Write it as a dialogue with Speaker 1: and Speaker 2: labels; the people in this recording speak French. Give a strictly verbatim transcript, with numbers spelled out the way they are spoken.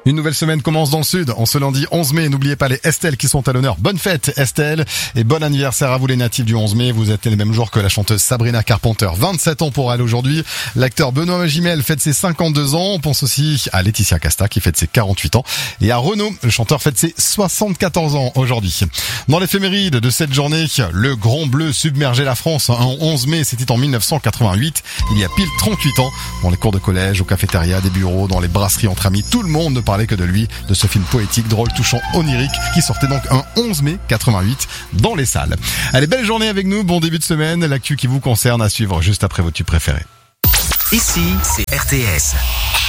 Speaker 1: Une nouvelle semaine commence dans le sud. En ce lundi onze mai, n'oubliez pas les Estelle qui sont à l'honneur. Bonne fête Estelle et bon anniversaire à vous les natifs du onze mai. Vous êtes les mêmes jours que la chanteuse Sabrina Carpenter. vingt-sept ans pour elle aujourd'hui. L'acteur Benoît Magimel fête ses cinquante-deux ans. On pense aussi à Laetitia Casta qui fête ses quarante-huit ans. Et à Renaud, le chanteur fête ses soixante-quatorze ans aujourd'hui. Dans l'éphéméride de cette journée, le Grand Bleu submergeait la France. Un onze mai, c'était en mille neuf cent quatre-vingt-huit. Il y a pile trente-huit ans. Dans les cours de collège, aux cafétérias, des bureaux, dans les brasseries entre amis, tout le monde ne parlait que de lui, de ce film poétique, drôle, touchant, onirique, qui sortait donc un onze mai quatre-vingt-huit dans les salles. Allez, belle journée avec nous, bon début de semaine, l'actu qui vous concerne à suivre juste après vos tubes préférés.
Speaker 2: Ici, c'est R T S.